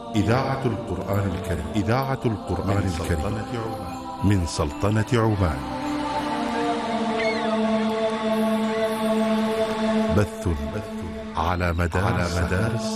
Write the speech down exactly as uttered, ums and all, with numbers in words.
إذاعة القرآن الكريم إذاعة القرآن الكريم من سلطنة عمان. بث على مدار